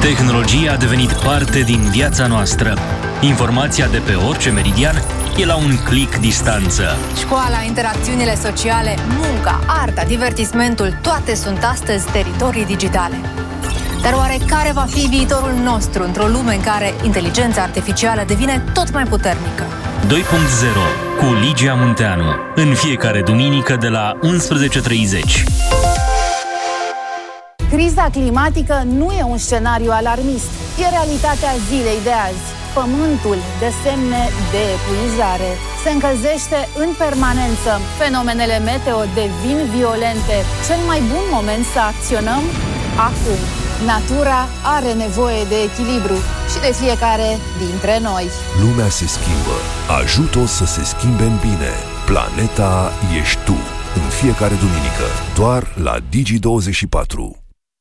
Tehnologia a devenit parte din viața noastră. Informația de pe orice meridian e la un click distanță. Școala, interacțiunile sociale, munca, arta, divertismentul, toate sunt astăzi teritorii digitale. Dar oare care va fi viitorul nostru într-o lume în care inteligența artificială devine tot mai puternică? 2.0 cu Ligia Munteanu. În fiecare duminică de la 11:30. Criza climatică nu e un scenariu alarmist. E realitatea zilei de azi. Pământul de semne de epuizare. Se încălzește în permanență. Fenomenele meteo devin violente. Cel mai bun moment să acționăm? Acum. Natura are nevoie de echilibru și de fiecare dintre noi. Lumea se schimbă. Ajută-o să se schimbe în bine. Planeta ești tu. În fiecare duminică. Doar la Digi24.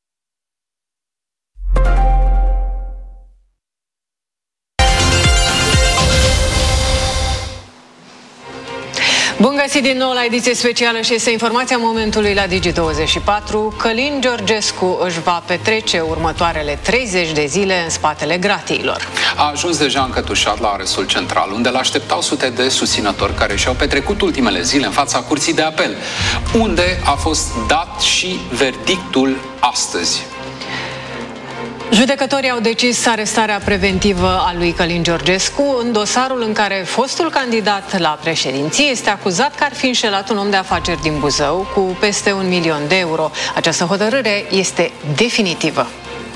Bun găsit din nou la ediție specială și este informația momentului la Digi24. Călin Georgescu își va petrece următoarele 30 de zile în spatele gratiilor. A ajuns deja încătușat la arestul central, unde l-așteptau sute de susținători care și-au petrecut ultimele zile în fața curții de apel, unde a fost dat și verdictul astăzi. Judecătorii au decis arestarea preventivă a lui Călin Georgescu în dosarul în care fostul candidat la președinție este acuzat că ar fi înșelat un om de afaceri din Buzău cu peste 1 milion de euro. Această hotărâre este definitivă.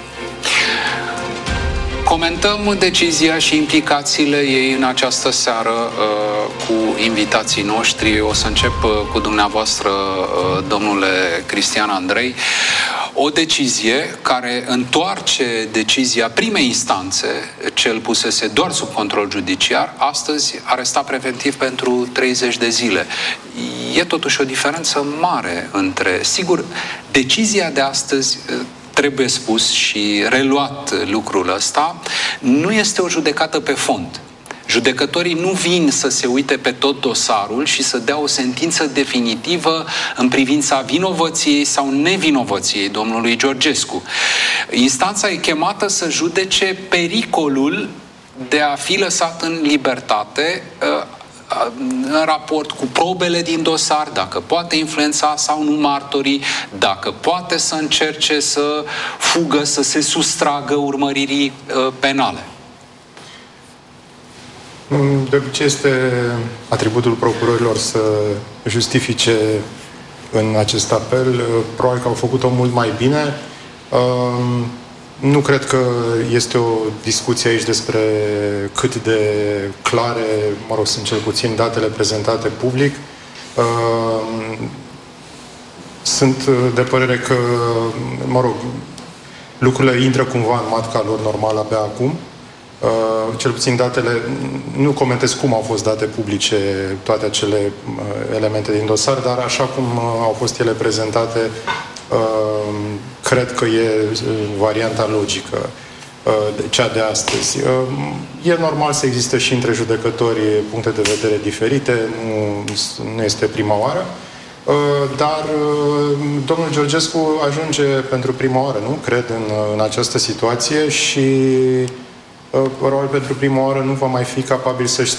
Comentăm decizia și implicațiile ei în această seară cu invitații noștri. O să încep cu dumneavoastră, domnule Cristian Andrei. O decizie care întoarce decizia primei instanțe, ce îl pusese doar sub control judiciar, astăzi arestat preventiv pentru 30 de zile. E totuși o diferență mare între, sigur, decizia de astăzi, trebuie spus și reluat lucrul ăsta, nu este o judecată pe fond. Judecătorii nu vin să se uite pe tot dosarul și să dea o sentință definitivă în privința vinovăției sau nevinovăției domnului Georgescu. Instanța e chemată să judece pericolul de a fi lăsat în libertate în raport cu probele din dosar, dacă poate influența sau nu martorii, dacă poate să încerce să fugă, să se sustragă urmăririi penale. De obicei este atributul procurorilor să justifice în acest apel. Probabil că au făcut-o mult mai bine. Nu cred că este o discuție aici despre cât de clare, sunt cel puțin datele prezentate public. Sunt de părere că, lucrurile intră cumva în matca lor normală abia acum. Cel puțin datele, nu comentez cum au fost date publice toate acele elemente din dosar, dar așa cum au fost ele prezentate, cred că e varianta logică, cea de astăzi. E normal să existe și între judecători puncte de vedere diferite, nu este prima oară, dar domnul Georgescu ajunge pentru prima oară, nu cred, în această situație și probabil pentru prima oară nu va mai fi capabil să-și